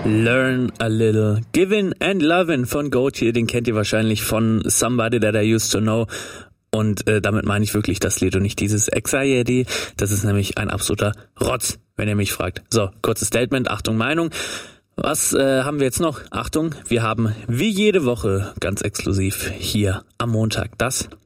Learn a Little. Givin' and Lovin' von Gotye, den kennt ihr wahrscheinlich von Somebody That I Used to Know. Und damit meine ich wirklich das Lied und nicht dieses Anxiety. Das ist nämlich ein absoluter Rotz, wenn ihr mich fragt. So, kurzes Statement, Achtung, Meinung. Was haben wir jetzt noch? Achtung, wir haben wie jede Woche ganz exklusiv hier am Montag das